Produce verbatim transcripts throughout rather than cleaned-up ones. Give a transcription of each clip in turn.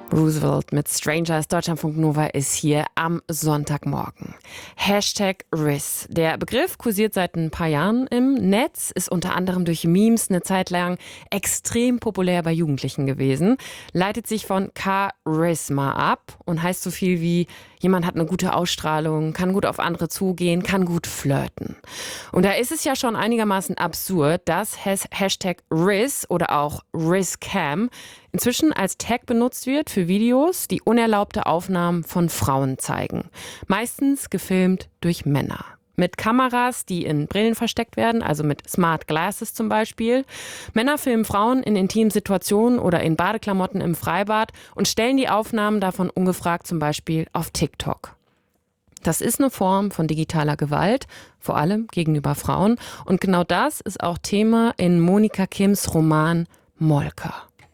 Roosevelt mit Strangers. Deutschlandfunk Nova ist hier am Sonntagmorgen. Hashtag Riz. Der Begriff kursiert seit ein paar Jahren im Netz, ist unter anderem durch Memes eine Zeit lang extrem populär bei Jugendlichen gewesen, leitet sich von Charisma ab und heißt so viel wie: Jemand hat eine gute Ausstrahlung, kann gut auf andere zugehen, kann gut flirten. Und da ist es ja schon einigermaßen absurd, dass Hashtag Riz oder auch Rizcam inzwischen als Tag benutzt wird für Videos, die unerlaubte Aufnahmen von Frauen zeigen. Meistens gefilmt durch Männer. Mit Kameras, die in Brillen versteckt werden, also mit Smart Glasses zum Beispiel. Männer filmen Frauen in intimen Situationen oder in Badeklamotten im Freibad und stellen die Aufnahmen davon ungefragt zum Beispiel auf TikTok. Das ist eine Form von digitaler Gewalt, vor allem gegenüber Frauen. Und genau das ist auch Thema in Monika Kims Roman Molka.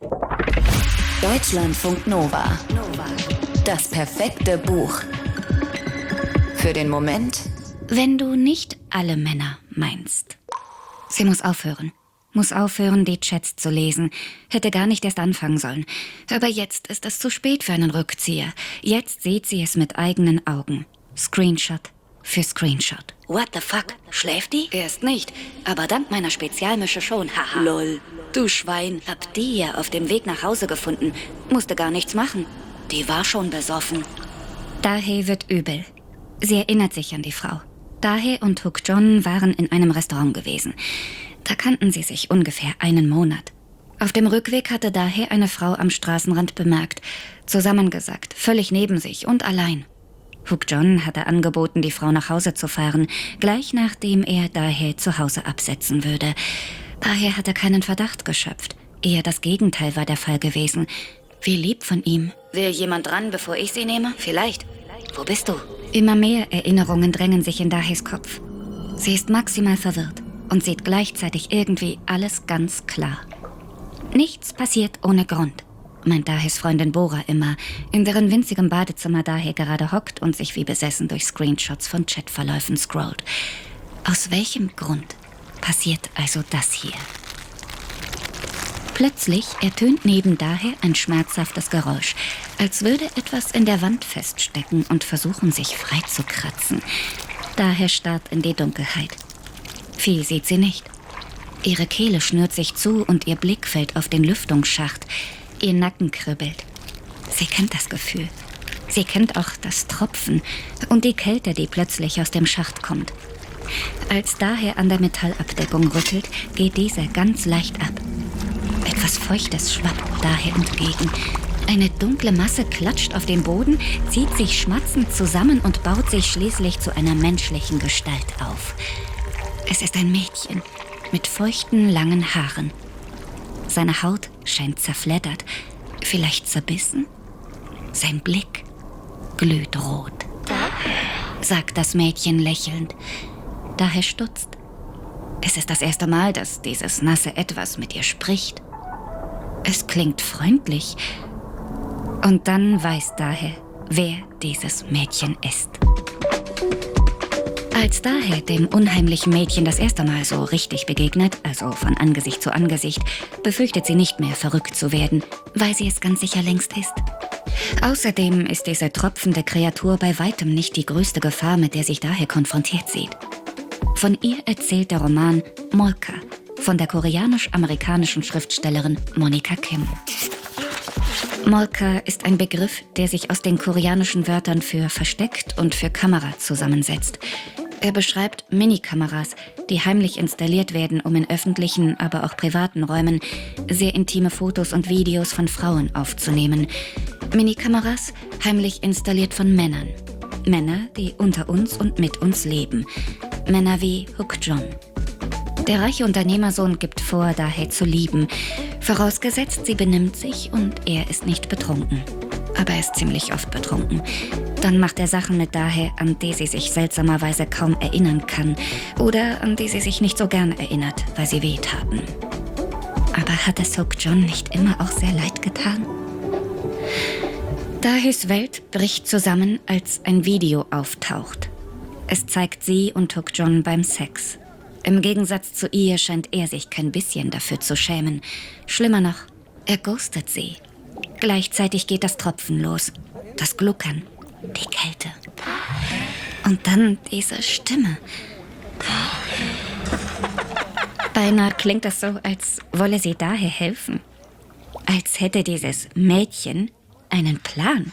Deutschlandfunk Nova. Das perfekte Buch. Für den Moment, wenn du nicht alle Männer meinst. Sie muss aufhören. Muss aufhören, die Chats zu lesen. Hätte gar nicht erst anfangen sollen. Aber jetzt ist es zu spät für einen Rückzieher. Jetzt sieht sie es mit eigenen Augen. Screenshot für Screenshot. What the fuck? Schläft die? Erst nicht, aber dank meiner Spezialmische schon. Haha. Lol. Du Schwein. Hab die ja auf dem Weg nach Hause gefunden. Musste gar nichts machen. Die war schon besoffen. Dahe wird übel. Sie erinnert sich an die Frau. Dahe und Hook John waren in einem Restaurant gewesen. Da kannten sie sich ungefähr einen Monat. Auf dem Rückweg hatte Dahe eine Frau am Straßenrand bemerkt. Zusammengesackt, völlig neben sich und allein. Hook John hatte angeboten, die Frau nach Hause zu fahren, gleich nachdem er Dahe zu Hause absetzen würde. Daher hatte keinen Verdacht geschöpft. Eher das Gegenteil war der Fall gewesen. Wie lieb von ihm. Will jemand dran, bevor ich sie nehme? Vielleicht. Wo bist du? Immer mehr Erinnerungen drängen sich in Dahes Kopf. Sie ist maximal verwirrt und sieht gleichzeitig irgendwie alles ganz klar. Nichts passiert ohne Grund, meint Dahes Freundin Bora immer, in deren winzigem Badezimmer Dahe gerade hockt und sich wie besessen durch Screenshots von Chatverläufen scrollt. Aus welchem Grund passiert also das hier? Plötzlich ertönt neben Dahe ein schmerzhaftes Geräusch, als würde etwas in der Wand feststecken und versuchen, sich frei zu kratzen. Dahe starrt in die Dunkelheit. Viel sieht sie nicht. Ihre Kehle schnürt sich zu und ihr Blick fällt auf den Lüftungsschacht. Ihr Nacken kribbelt. Sie kennt das Gefühl. Sie kennt auch das Tropfen und die Kälte, die plötzlich aus dem Schacht kommt. Als Dahe an der Metallabdeckung rüttelt, geht diese ganz leicht ab. Etwas Feuchtes schwappt Dahe entgegen. Eine dunkle Masse klatscht auf den Boden, zieht sich schmatzend zusammen und baut sich schließlich zu einer menschlichen Gestalt auf. Es ist ein Mädchen mit feuchten, langen Haaren. Seine Haut scheint zerfleddert, vielleicht zerbissen. Sein Blick glüht rot. Sagt das Mädchen lächelnd. Dahe stutzt. Es ist das erste Mal, dass dieses nasse Etwas mit ihr spricht. Es klingt freundlich. Und dann weiß Dahe, wer dieses Mädchen ist. Als Dahe dem unheimlichen Mädchen das erste Mal so richtig begegnet, also von Angesicht zu Angesicht, befürchtet sie nicht mehr, verrückt zu werden, weil sie es ganz sicher längst ist. Außerdem ist diese tropfende Kreatur bei weitem nicht die größte Gefahr, mit der sich Dahe konfrontiert sieht. Von ihr erzählt der Roman Molka von der koreanisch-amerikanischen Schriftstellerin Monika Kim. Molka ist ein Begriff, der sich aus den koreanischen Wörtern für versteckt und für Kamera zusammensetzt. Er beschreibt Minikameras, die heimlich installiert werden, um in öffentlichen, aber auch privaten Räumen sehr intime Fotos und Videos von Frauen aufzunehmen. Minikameras, heimlich installiert von Männern. Männer, die unter uns und mit uns leben. Männer wie Hook John. Der reiche Unternehmersohn gibt vor, Dahe zu lieben. Vorausgesetzt, sie benimmt sich und er ist nicht betrunken. Aber er ist ziemlich oft betrunken. Dann macht er Sachen mit Dahe, an die sie sich seltsamerweise kaum erinnern kann. Oder an die sie sich nicht so gern erinnert, weil sie wehtaten. Aber hat es Hook John nicht immer auch sehr leid getan? Dahes Welt bricht zusammen, als ein Video auftaucht. Es zeigt sie und Hook John beim Sex. Im Gegensatz zu ihr scheint er sich kein bisschen dafür zu schämen. Schlimmer noch, er ghostet sie. Gleichzeitig geht das Tropfen los. Das Gluckern. Die Kälte. Und dann diese Stimme. Beinahe klingt es so, als wolle sie daher helfen. Als hätte dieses Mädchen einen Plan.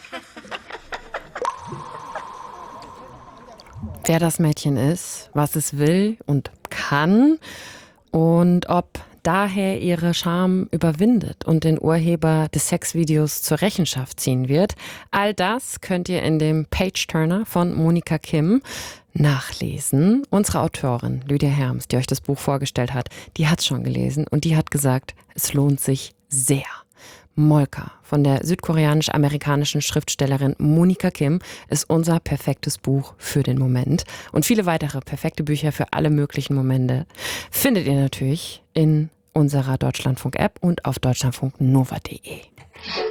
Wer das Mädchen ist, was es will und kann und ob daher ihre Scham überwindet und den Urheber des Sexvideos zur Rechenschaft ziehen wird. All das könnt ihr in dem Page-Turner von Monika Kim nachlesen. Unsere Autorin Lydia Herms, die euch das Buch vorgestellt hat, die hat es schon gelesen und die hat gesagt, es lohnt sich sehr. Molka von der südkoreanisch-amerikanischen Schriftstellerin Monika Kim ist unser perfektes Buch für den Moment. Und viele weitere perfekte Bücher für alle möglichen Momente findet ihr natürlich in unserer Deutschlandfunk-App und auf deutschlandfunknova punkt de.